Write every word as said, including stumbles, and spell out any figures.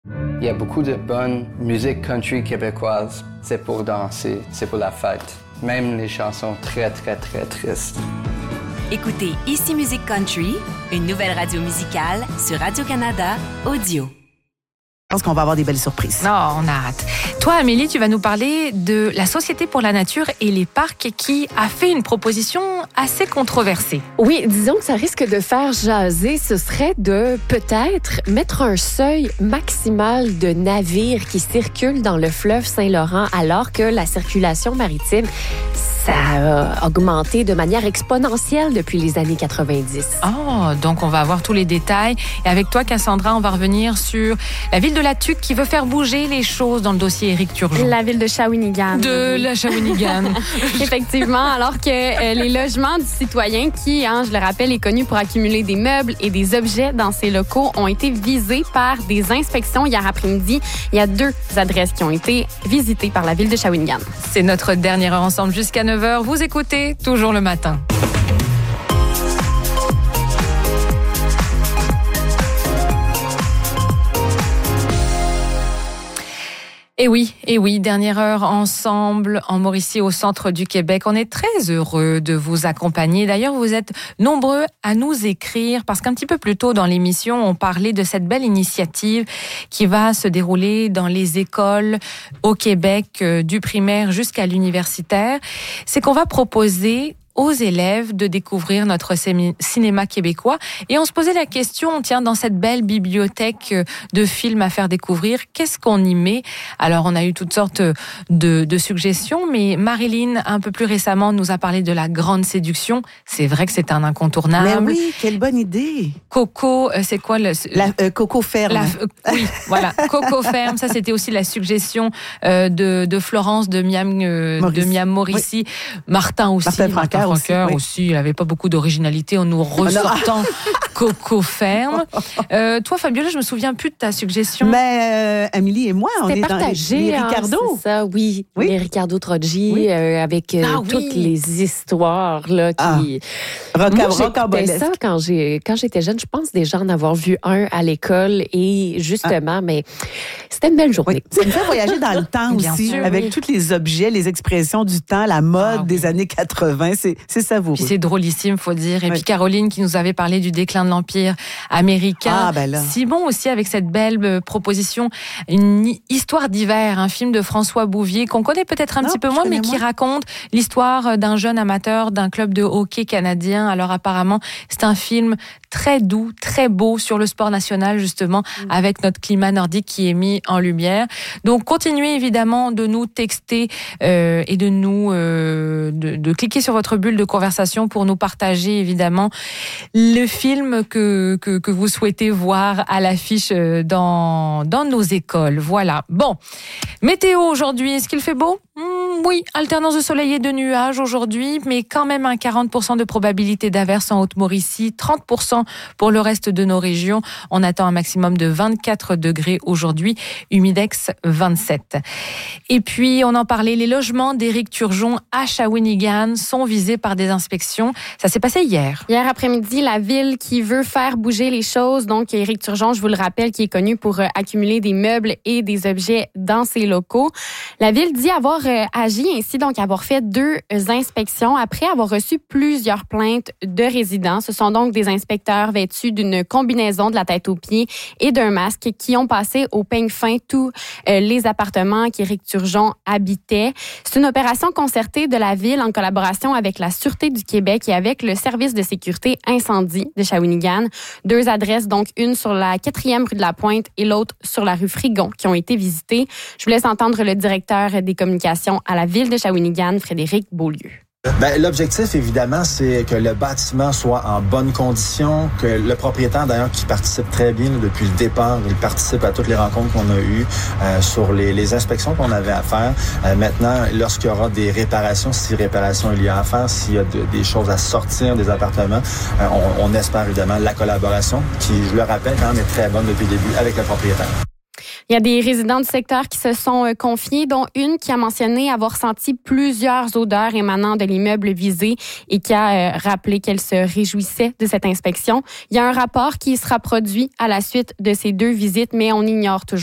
Il y a beaucoup de bonne musique country québécoise. C'est pour danser, c'est pour la fête. Même les chansons très, très, très tristes. Écoutez Ici Musique Country, une nouvelle radio musicale sur Radio-Canada Audio. Je pense qu'on va avoir des belles surprises. Non, on a hâte. Toi, Amélie, tu vas nous parler de la Société pour la nature et les parcs qui a fait une proposition assez controversée. Oui, disons que ça risque de faire jaser. Ce serait de peut-être mettre un seuil maximal de navires qui circulent dans le fleuve Saint-Laurent alors que la circulation maritime, ça a augmenté de manière exponentielle depuis les années quatre-vingt-dix. Oh, donc on va avoir tous les détails. Et avec toi, Cassandra, on va revenir sur la ville de La Tuque qui veut faire bouger les choses dans le dossier Éric Turgeon. La ville de Shawinigan. De la Shawinigan. Effectivement, alors que euh, les logements du citoyen qui, hein, je le rappelle, est connu pour accumuler des meubles et des objets dans ses locaux, ont été visés par des inspections hier après-midi. Il y a deux adresses qui ont été visitées par la ville de Shawinigan. C'est notre dernière heure ensemble jusqu'à neuf heures. Vous écoutez Toujours le matin. Et oui, et oui, dernière heure ensemble en Mauricie, au centre du Québec. On est très heureux de vous accompagner. D'ailleurs, vous êtes nombreux à nous écrire parce qu'un petit peu plus tôt dans l'émission, on parlait de cette belle initiative qui va se dérouler dans les écoles au Québec, euh, du primaire jusqu'à l'universitaire. C'est qu'on va proposer aux élèves de découvrir notre cinéma québécois. Et on se posait la question, tiens, dans cette belle bibliothèque de films à faire découvrir, qu'est-ce qu'on y met? Alors, on a eu toutes sortes de, de suggestions, mais Marilyn, un peu plus récemment, nous a parlé de La Grande Séduction. C'est vrai que c'est un incontournable. Mais oui, quelle bonne idée! Coco, c'est quoi le... La, euh, Coco Ferme. La, euh, oui, voilà, Coco Ferme. Ça, c'était aussi la suggestion euh, de, de Florence de Miam, euh, de Miam Mauricie. Oui. Martin aussi. Martin Francaire. Francaire aussi, aussi, il n'avait pas beaucoup d'originalité en nous ressortant Coco Ferme. Euh, toi, Fabiola, je me souviens plus de ta suggestion. Mais euh, Amélie et moi, on est partagé, dans les, les hein, Ricardo. C'est ça, oui. oui. Les Ricardo Troggi, oui. euh, avec euh, ah, toutes oui. les histoires là qui. Ah. Moi, j'écoutais ça quand j'ai quand j'étais jeune. Je pense déjà en avoir vu un à l'école et justement, ah. mais c'était une belle journée. Oui. Ça me fait voyager dans le temps aussi, sûr, avec oui. tous les objets, les expressions du temps, la mode ah, oui. des années quatre-vingt. C'est C'est savoureux. Puis c'est drôlissime, faut dire. Et oui. puis Caroline qui nous avait parlé du déclin de l'Empire américain. Ah, ben là. Simon aussi avec cette belle proposition, une histoire d'hiver, un film de François Bouvier qu'on connaît peut-être un non, petit peu moins, mais qui moins. raconte l'histoire d'un jeune amateur d'un club de hockey canadien. Alors apparemment, c'est un film très doux, très beau sur le sport national justement, mmh. avec notre climat nordique qui est mis en lumière. Donc continuez évidemment de nous texter euh, et de nous euh, de, de cliquer sur votre bulle de conversation pour nous partager évidemment le film que que, que vous souhaitez voir à l'affiche dans dans nos écoles. Voilà. Bon, météo aujourd'hui, est-ce qu'il fait beau? Mmh, oui, alternance de soleil et de nuages aujourd'hui, mais quand même un quarante pour cent de probabilité d'averse en Haute-Mauricie, trente pour cent pour le reste de nos régions. On attend un maximum de vingt-quatre degrés aujourd'hui, humidex vingt-sept. Et puis, on en parlait, les logements d'Éric Turgeon à Shawinigan sont visés par des inspections. Ça s'est passé hier. Hier après-midi, la ville qui veut faire bouger les choses, donc Éric Turgeon, je vous le rappelle, qui est connu pour euh, accumuler des meubles et des objets dans ses locaux. La ville dit avoir euh, agi ainsi, donc avoir fait deux inspections après avoir reçu plusieurs plaintes de résidents. Ce sont donc des inspecteurs vêtus d'une combinaison de la tête aux pieds et d'un masque qui ont passé au peigne fin tous euh, les appartements qu'Éric Turgeon habitait. C'est une opération concertée de la ville en collaboration avec la Sûreté du Québec et avec le service de sécurité incendie de Shawinigan. Deux adresses, donc une sur la quatrième rue de la Pointe et l'autre sur la rue Frigon, qui ont été visitées. Je vous laisse entendre le directeur des communications à la ville de Shawinigan, Frédéric Beaulieu. Ben, l'objectif, évidemment, c'est que le bâtiment soit en bonne condition, que le propriétaire, d'ailleurs, qui participe très bien là, depuis le départ, il participe à toutes les rencontres qu'on a eues euh, sur les, les inspections qu'on avait à faire. Euh, maintenant, lorsqu'il y aura des réparations, si réparation il y a à faire, s'il y a de, des choses à sortir des appartements, euh, on, on espère évidemment la collaboration, qui, je le rappelle, quand même est très bonne depuis le début avec le propriétaire. Il y a des résidents du secteur qui se sont confiés, dont une qui a mentionné avoir senti plusieurs odeurs émanant de l'immeuble visé et qui a rappelé qu'elle se réjouissait de cette inspection. Il y a un rapport qui sera produit à la suite de ces deux visites, mais on ignore toujours